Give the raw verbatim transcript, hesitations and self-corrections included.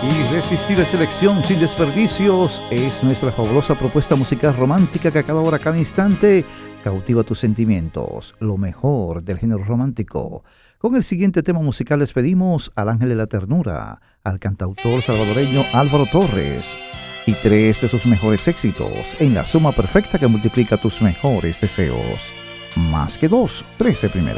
Irresistible selección sin desperdicios es nuestra fabulosa propuesta musical romántica que a cada hora, a cada instante cautiva tus sentimientos, lo mejor del género romántico. Con el siguiente tema musical les pedimos al ángel de la ternura, al cantautor salvadoreño Álvaro Torres, y tres de sus mejores éxitos en la suma perfecta que multiplica tus mejores deseos. Más que dos, trece primera.